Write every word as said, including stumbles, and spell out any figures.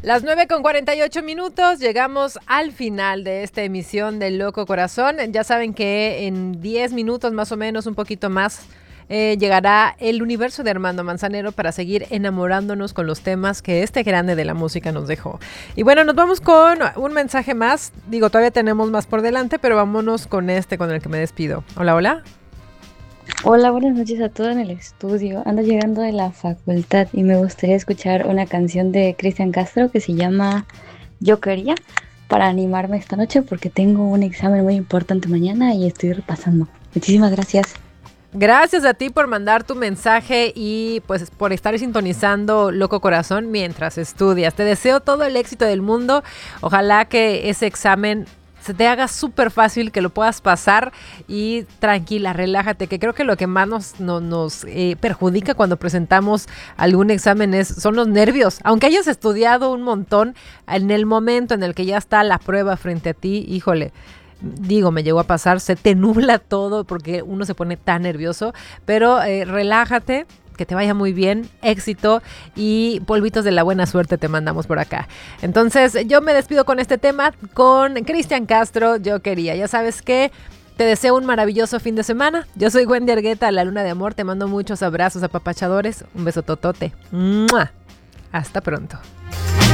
Las nueve con cuarenta y ocho minutos, llegamos al final de esta emisión del Loco Corazón. Ya saben que en diez minutos más o menos, un poquito más, eh, llegará el universo de Armando Manzanero para seguir enamorándonos con los temas que este grande de la música nos dejó. Y bueno, nos vamos con un mensaje más. Digo, todavía tenemos más por delante, pero vámonos con este con el que me despido. Hola, hola. Hola, buenas noches a todos en el estudio. Ando llegando de la facultad y me gustaría escuchar una canción de Cristian Castro que se llama Yo Quería para animarme esta noche porque tengo un examen muy importante mañana y estoy repasando. Muchísimas gracias. Gracias a ti por mandar tu mensaje y pues por estar sintonizando Loco Corazón mientras estudias. Te deseo todo el éxito del mundo. Ojalá que ese examen se te haga súper fácil, que lo puedas pasar y tranquila, relájate, que creo que lo que más nos, no, nos eh, perjudica cuando presentamos algún examen es, son los nervios. Aunque hayas estudiado un montón, en el momento en el que ya está la prueba frente a ti, híjole, digo, me llegó a pasar, se te nubla todo porque uno se pone tan nervioso, pero eh, relájate, que te vaya muy bien, éxito y polvitos de la buena suerte te mandamos por acá. Entonces yo me despido con este tema, con Cristian Castro, Yo Quería. Ya sabes que te deseo un maravilloso fin de semana. Yo soy Wendy Argueta, la Luna de Amor, te mando muchos abrazos apapachadores, un beso totote. ¡Mua! Hasta pronto.